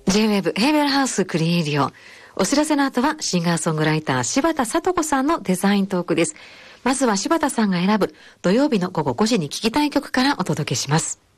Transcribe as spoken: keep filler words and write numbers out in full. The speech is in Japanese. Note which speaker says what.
Speaker 1: ジェイウェーブ ヘイベルハウスクリエイディオ。お知らせの後はシンガーソングライター柴田聡子さんのデザイントークです。まずは柴田さんが選ぶ土曜日の午後ごじに聴きたい曲からお届けします。